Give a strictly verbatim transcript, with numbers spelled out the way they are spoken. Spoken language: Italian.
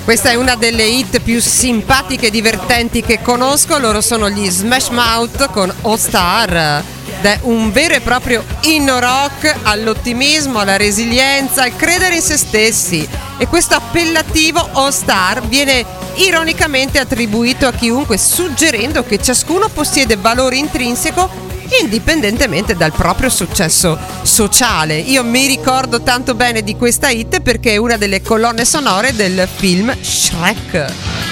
Questa è una delle hit più simpatiche e divertenti che conosco. Loro sono gli Smash Mouth con All Star. Ed è un vero e proprio inno rock all'ottimismo, alla resilienza, al credere in se stessi. E questo appellativo All Star viene ironicamente attribuito a chiunque, suggerendo che ciascuno possiede valore intrinseco indipendentemente dal proprio successo sociale. Io mi ricordo tanto bene di questa hit perché è una delle colonne sonore del film Shrek.